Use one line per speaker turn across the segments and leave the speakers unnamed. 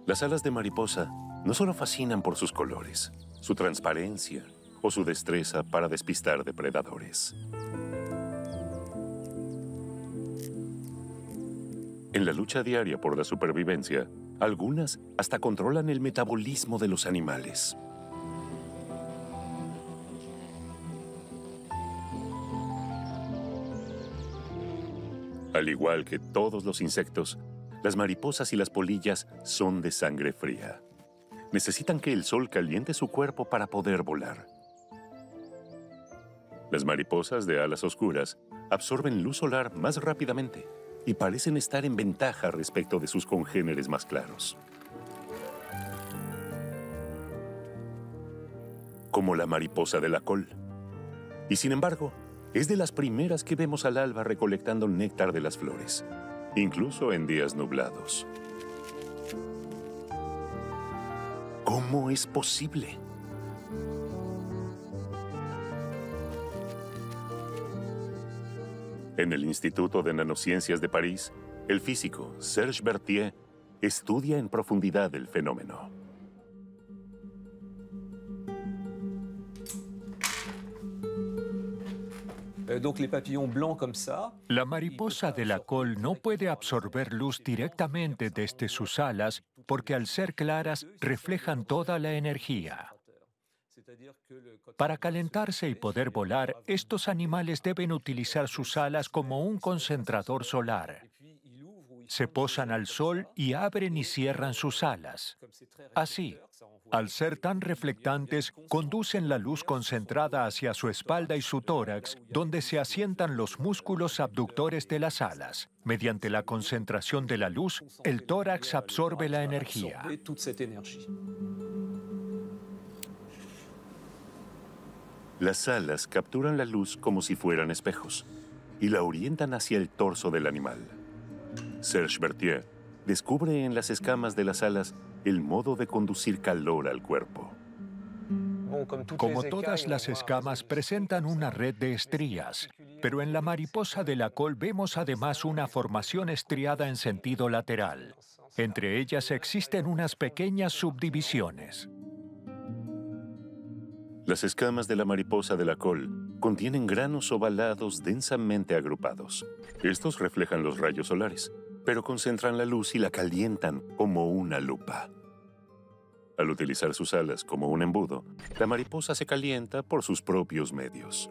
Las alas de mariposa no solo fascinan por sus colores, su transparencia o su destreza para despistar depredadores. En la lucha diaria por la supervivencia, algunas hasta controlan el metabolismo de los animales. Al igual que todos los insectos, las mariposas y las polillas son de sangre fría. Necesitan que el sol caliente su cuerpo para poder volar. Las mariposas de alas oscuras absorben luz solar más rápidamente y parecen estar en ventaja respecto de sus congéneres más claros. Como la mariposa de la col. Y sin embargo, es de las primeras que vemos al alba recolectando néctar de las flores, incluso en días nublados. ¿Cómo es posible? En el Instituto de Nanociencias de París, el físico Serge Berthier estudia en profundidad el fenómeno.
La mariposa de la col no puede absorber luz directamente desde sus alas porque al ser claras reflejan toda la energía. Para calentarse y poder volar, estos animales deben utilizar sus alas como un concentrador solar. Se posan al sol y abren y cierran sus alas. Así, al ser tan reflectantes, conducen la luz concentrada hacia su espalda y su tórax, donde se asientan los músculos abductores de las alas. Mediante la concentración de la luz, el tórax absorbe la energía.
Las alas capturan la luz como si fueran espejos y la orientan hacia el torso del animal. Serge Berthier descubre en las escamas de las alas el modo de conducir calor al cuerpo.
Como todas las escamas, presentan una red de estrías, pero en la mariposa de la col vemos además una formación estriada en sentido lateral. Entre ellas existen unas pequeñas subdivisiones.
Las escamas de la mariposa de la col contienen granos ovalados densamente agrupados. Estos reflejan los rayos solares, pero concentran la luz y la calientan como una lupa. Al utilizar sus alas como un embudo, la mariposa se calienta por sus propios medios.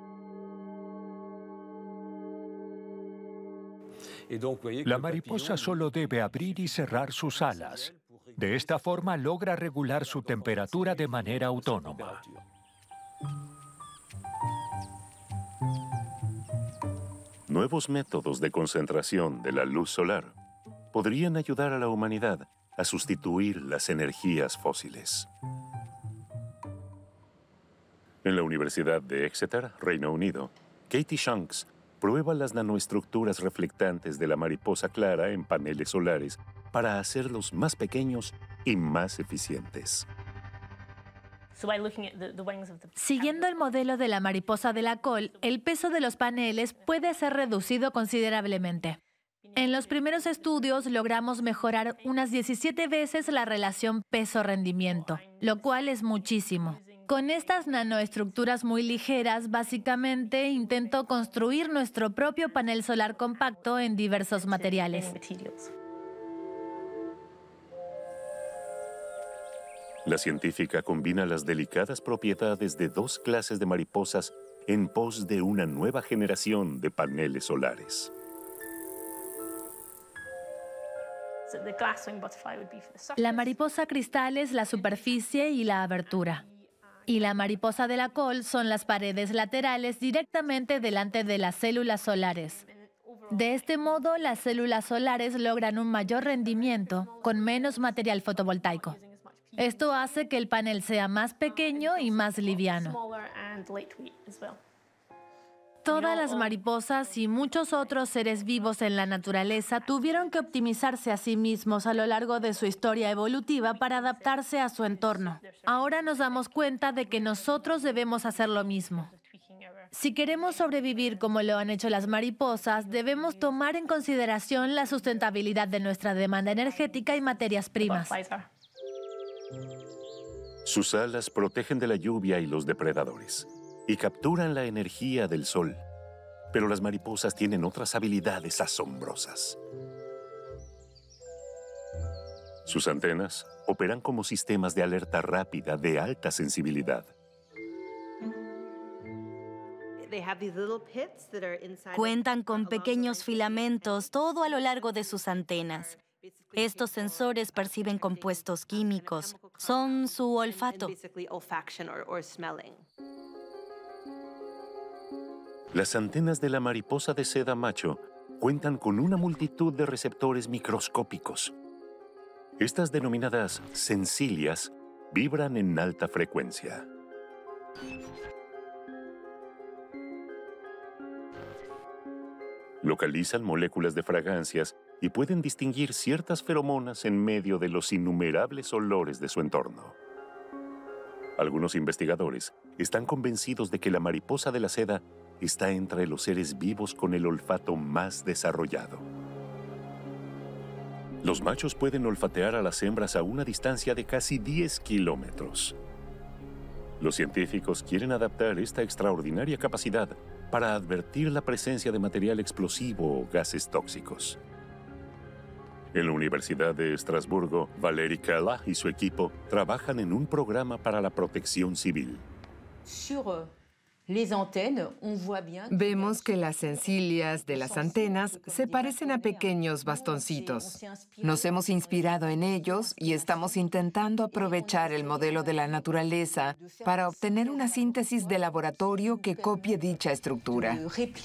La mariposa solo debe abrir y cerrar sus alas. De esta forma logra regular su temperatura de manera autónoma.
Nuevos métodos de concentración de la luz solar podrían ayudar a la humanidad a sustituir las energías fósiles. En la Universidad de Exeter, Reino Unido, Katie Shanks prueba las nanoestructuras reflectantes de la mariposa clara en paneles solares para hacerlos más pequeños y más eficientes.
Siguiendo el modelo de la mariposa de la col, el peso de los paneles puede ser reducido considerablemente. En los primeros estudios logramos mejorar unas 17 veces la relación peso-rendimiento, lo cual es muchísimo. Con estas nanoestructuras muy ligeras, básicamente intento construir nuestro propio panel solar compacto en diversos materiales.
La científica combina las delicadas propiedades de dos clases de mariposas en pos de una nueva generación de paneles solares.
La mariposa cristal es la superficie y la abertura. Y la mariposa de la col son las paredes laterales directamente delante de las células solares. De este modo, las células solares logran un mayor rendimiento con menos material fotovoltaico. Esto hace que el panel sea más pequeño y más liviano. Todas las mariposas y muchos otros seres vivos en la naturaleza tuvieron que optimizarse a sí mismos a lo largo de su historia evolutiva para adaptarse a su entorno. Ahora nos damos cuenta de que nosotros debemos hacer lo mismo. Si queremos sobrevivir como lo han hecho las mariposas, debemos tomar en consideración la sustentabilidad de nuestra demanda energética y materias primas.
Sus alas protegen de la lluvia y los depredadores y capturan la energía del sol. Pero las mariposas tienen otras habilidades asombrosas. Sus antenas operan como sistemas de alerta rápida de alta sensibilidad.
Cuentan con pequeños filamentos todo a lo largo de sus antenas. Estos sensores perciben compuestos químicos. Son su olfato.
Las antenas de la mariposa de seda macho cuentan con una multitud de receptores microscópicos. Estas denominadas sensilias vibran en alta frecuencia. Localizan moléculas de fragancias y pueden distinguir ciertas feromonas en medio de los innumerables olores de su entorno. Algunos investigadores están convencidos de que la mariposa de la seda está entre los seres vivos con el olfato más desarrollado. Los machos pueden olfatear a las hembras a una distancia de casi 10 kilómetros. Los científicos quieren adaptar esta extraordinaria capacidad para advertir la presencia de material explosivo o gases tóxicos. En la Universidad de Estrasburgo, Valérie Cala y su equipo trabajan en un programa para la protección civil.
Vemos que las encilias de las antenas se parecen a pequeños bastoncitos. Nos hemos inspirado en ellos y estamos intentando aprovechar el modelo de la naturaleza para obtener una síntesis de laboratorio que copie dicha estructura.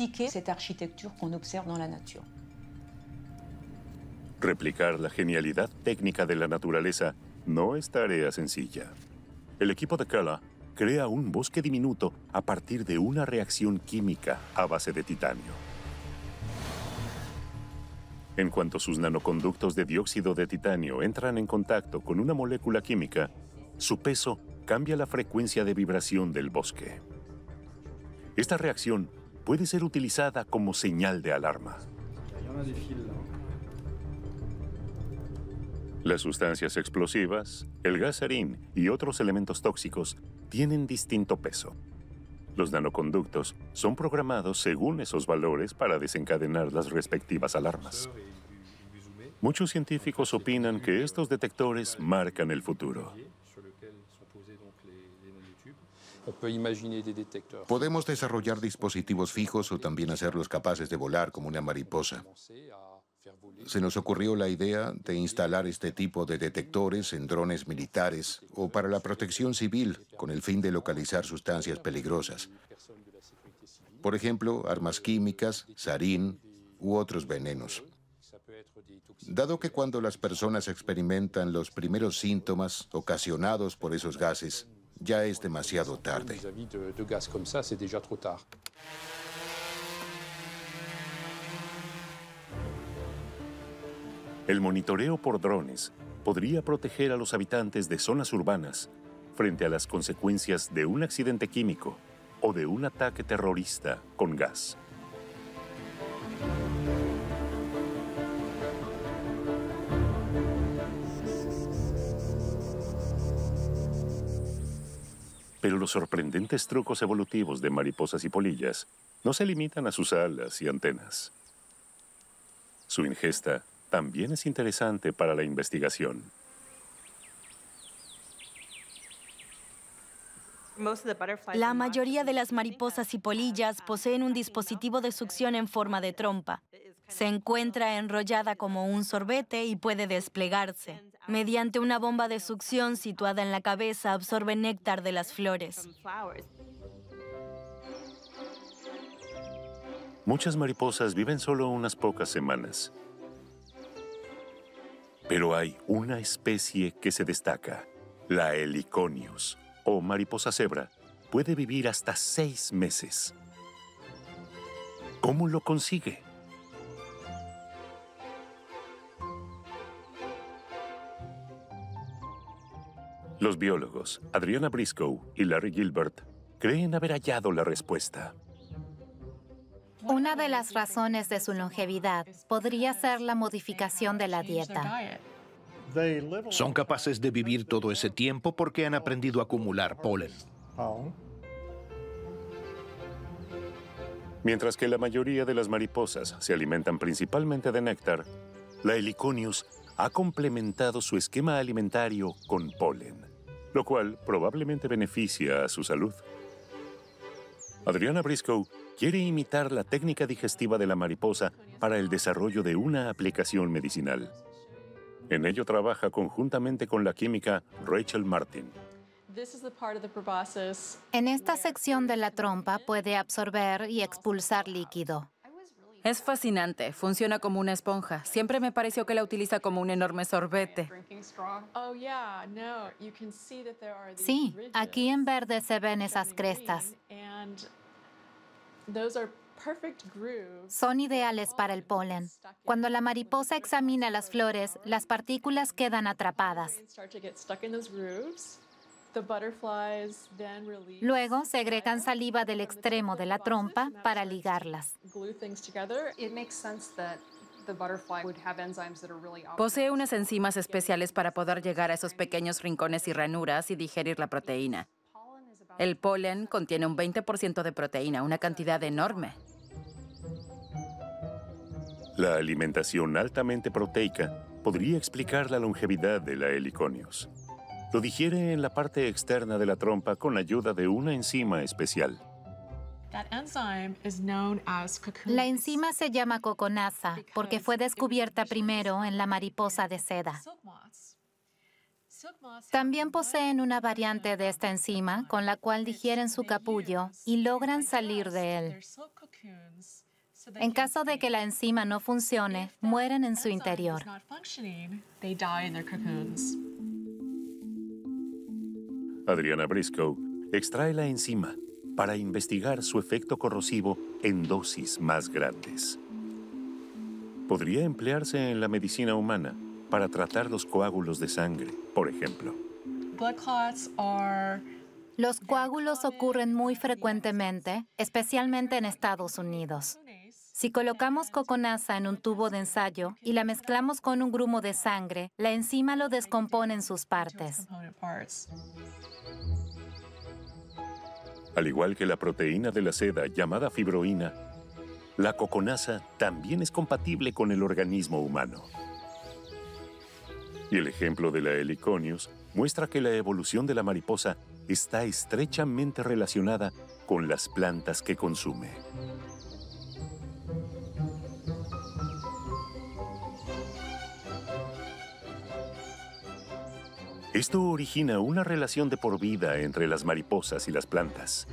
Replicar la genialidad técnica de la naturaleza no es tarea sencilla. El equipo de Cala crea un bosque diminuto a partir de una reacción química a base de titanio. En cuanto sus nanoconductos de dióxido de titanio entran en contacto con una molécula química, su peso cambia la frecuencia de vibración del bosque. Esta reacción puede ser utilizada como señal de alarma. Las sustancias explosivas, el gas sarín y otros elementos tóxicos tienen distinto peso. Los nanoconductos son programados según esos valores para desencadenar las respectivas alarmas. Muchos científicos opinan que estos detectores marcan el futuro.
Podemos desarrollar dispositivos fijos o también hacerlos capaces de volar como una mariposa. Se nos ocurrió la idea de instalar este tipo de detectores en drones militares o para la protección civil con el fin de localizar sustancias peligrosas. Por ejemplo, armas químicas, sarín u otros venenos. Dado que cuando las personas experimentan los primeros síntomas ocasionados por esos gases, ya es demasiado tarde.
El monitoreo por drones podría proteger a los habitantes de zonas urbanas frente a las consecuencias de un accidente químico o de un ataque terrorista con gas. Pero los sorprendentes trucos evolutivos de mariposas y polillas no se limitan a sus alas y antenas. Su ingesta también es interesante para la investigación.
La mayoría de las mariposas y polillas poseen un dispositivo de succión en forma de trompa. Se encuentra enrollada como un sorbete y puede desplegarse. Mediante una bomba de succión situada en la cabeza, absorbe néctar de las flores.
Muchas mariposas viven solo unas pocas semanas. Pero hay una especie que se destaca, la Heliconius, o mariposa cebra, puede vivir hasta 6 meses. ¿Cómo lo consigue? Los biólogos Adriana Briscoe y Larry Gilbert creen haber hallado la respuesta.
Una de las razones de su longevidad podría ser la modificación de la dieta.
Son capaces de vivir todo ese tiempo porque han aprendido a acumular polen.
Mientras que la mayoría de las mariposas se alimentan principalmente de néctar, la Heliconius ha complementado su esquema alimentario con polen, lo cual probablemente beneficia a su salud. Adriana Briscoe quiere imitar la técnica digestiva de la mariposa para el desarrollo de una aplicación medicinal. En ello trabaja conjuntamente con la química Rachel Martin.
En esta sección de la trompa puede absorber y expulsar líquido.
Es fascinante. Funciona como una esponja. Siempre me pareció que la utiliza como un enorme sorbete.
Sí, aquí en verde se ven esas crestas. Son ideales para el polen. Cuando la mariposa examina las flores, las partículas quedan atrapadas. Luego segregan saliva del extremo de la trompa para ligarlas.
Posee unas enzimas especiales para poder llegar a esos pequeños rincones y ranuras y digerir la proteína. El polen contiene un 20% de proteína, una cantidad enorme.
La alimentación altamente proteica podría explicar la longevidad de la Heliconius. Lo digiere en la parte externa de la trompa con la ayuda de una enzima especial.
La enzima se llama coconasa porque fue descubierta primero en la mariposa de seda. También poseen una variante de esta enzima con la cual digieren su capullo y logran salir de él. En caso de que la enzima no funcione, mueren en su interior.
Adriana Briscoe extrae la enzima para investigar su efecto corrosivo en dosis más grandes. Podría emplearse en la medicina humana para tratar los coágulos de sangre, por ejemplo.
Los coágulos ocurren muy frecuentemente, especialmente en Estados Unidos. Si colocamos coconasa en un tubo de ensayo y la mezclamos con un grumo de sangre, la enzima lo descompone en sus partes.
Al igual que la proteína de la seda llamada fibroína, la coconasa también es compatible con el organismo humano. Y el ejemplo de la Heliconius muestra que la evolución de la mariposa está estrechamente relacionada con las plantas que consume. Esto origina una relación de por vida entre las mariposas y las plantas.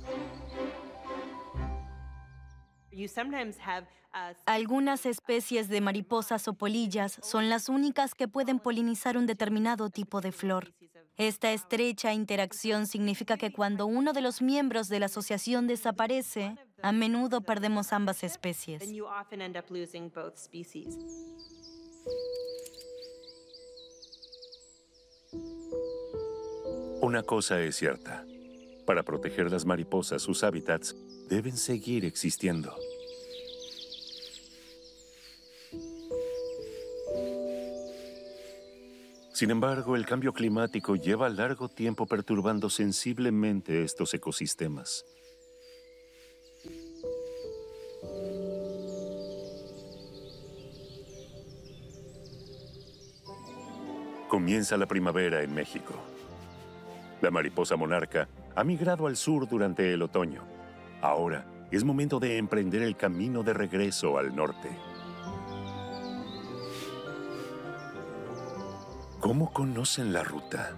Algunas especies de mariposas o polillas son las únicas que pueden polinizar un determinado tipo de flor. Esta estrecha interacción significa que cuando uno de los miembros de la asociación desaparece, a menudo perdemos ambas especies.
Una cosa es cierta. Para proteger las mariposas, sus hábitats deben seguir existiendo. Sin embargo, el cambio climático lleva largo tiempo perturbando sensiblemente estos ecosistemas. Comienza la primavera en México. La mariposa monarca ha migrado al sur durante el otoño. Ahora es momento de emprender el camino de regreso al norte. ¿Cómo conocen la ruta?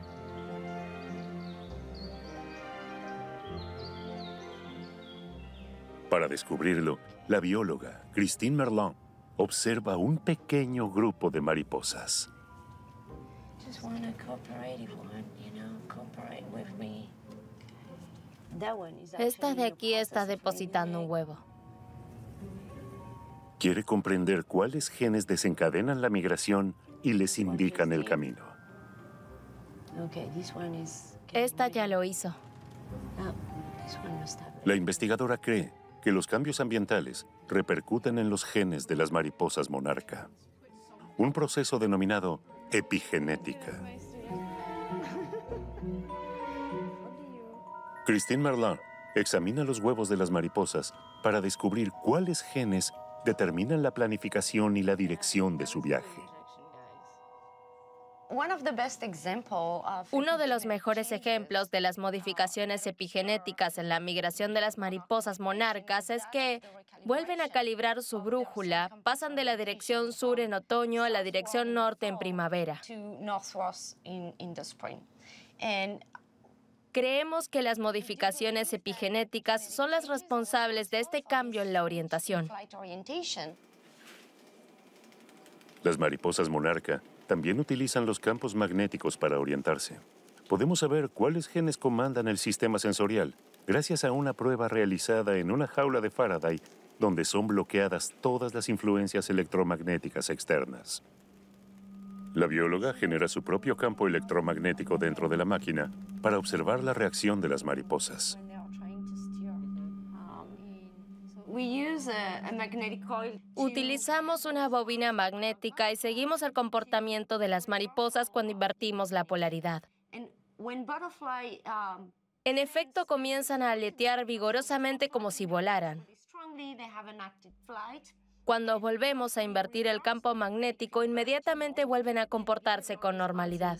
Para descubrirlo, la bióloga Christine Merlon observa un pequeño grupo de mariposas.
Esta de aquí está depositando un huevo.
Quiere comprender cuáles genes desencadenan la migración y les indican el camino.
Esta ya lo hizo.
La investigadora cree que los cambios ambientales repercuten en los genes de las mariposas monarca. Un proceso denominado epigenética. Christine Merlin examina los huevos de las mariposas para descubrir cuáles genes determinan la planificación y la dirección de su viaje.
Uno de los mejores ejemplos de las modificaciones epigenéticas en la migración de las mariposas monarcas es que vuelven a calibrar su brújula, pasan de la dirección sur en otoño a la dirección norte en primavera. Creemos que las modificaciones epigenéticas son las responsables de este cambio en la orientación.
Las mariposas monarca también utilizan los campos magnéticos para orientarse. Podemos saber cuáles genes comandan el sistema sensorial gracias a una prueba realizada en una jaula de Faraday donde son bloqueadas todas las influencias electromagnéticas externas. La bióloga genera su propio campo electromagnético dentro de la máquina para observar la reacción de las mariposas.
Utilizamos una bobina magnética y seguimos el comportamiento de las mariposas cuando invertimos la polaridad. En efecto, comienzan a aletear vigorosamente como si volaran. Cuando volvemos a invertir el campo magnético, inmediatamente vuelven a comportarse con normalidad.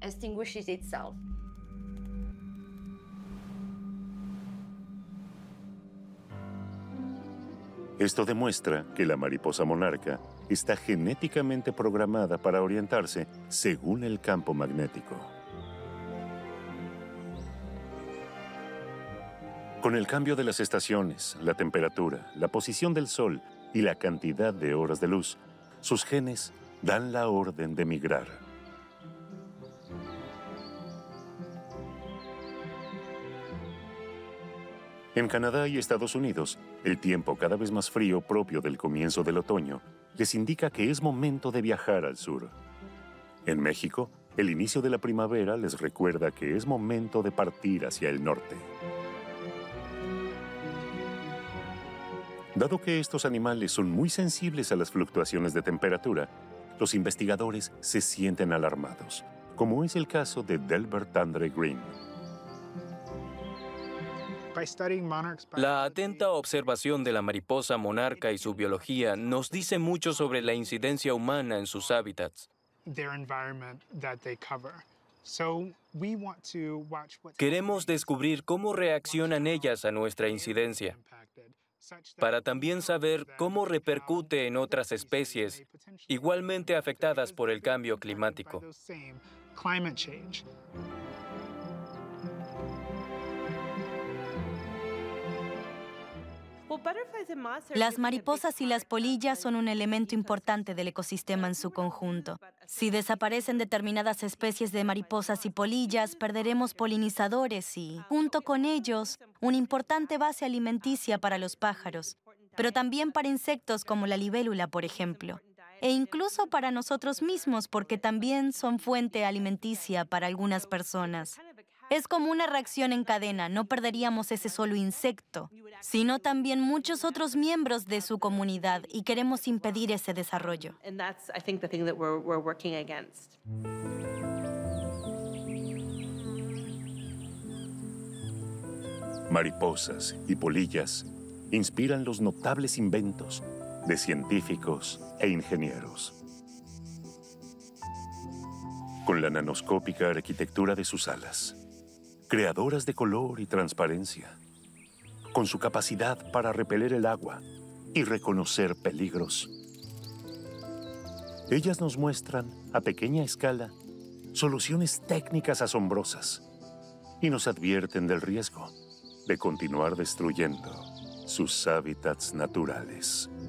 Esto demuestra que la mariposa monarca está genéticamente programada para orientarse según el campo magnético. Con el cambio de las estaciones, la temperatura, la posición del sol y la cantidad de horas de luz, sus genes dan la orden de migrar. En Canadá y Estados Unidos, el tiempo cada vez más frío propio del comienzo del otoño les indica que es momento de viajar al sur. En México, el inicio de la primavera les recuerda que es momento de partir hacia el norte. Dado que estos animales son muy sensibles a las fluctuaciones de temperatura, los investigadores se sienten alarmados, como es el caso de Delbert Andre Green.
La atenta observación de la mariposa monarca y su biología nos dice mucho sobre la incidencia humana en sus hábitats. Queremos descubrir cómo reaccionan ellas a nuestra incidencia, para también saber cómo repercute en otras especies igualmente afectadas por el cambio climático.
Las mariposas y las polillas son un elemento importante del ecosistema en su conjunto. Si desaparecen determinadas especies de mariposas y polillas, perderemos polinizadores y, junto con ellos, una importante base alimenticia para los pájaros, pero también para insectos como la libélula, por ejemplo, e incluso para nosotros mismos, porque también son fuente alimenticia para algunas personas. Es como una reacción en cadena, no perderíamos ese solo insecto, sino también muchos otros miembros de su comunidad, y queremos impedir ese desarrollo.
Mariposas y polillas inspiran los notables inventos de científicos e ingenieros. Con la nanoscópica arquitectura de sus alas, creadoras de color y transparencia, con su capacidad para repeler el agua y reconocer peligros. Ellas nos muestran, a pequeña escala, soluciones técnicas asombrosas y nos advierten del riesgo de continuar destruyendo sus hábitats naturales.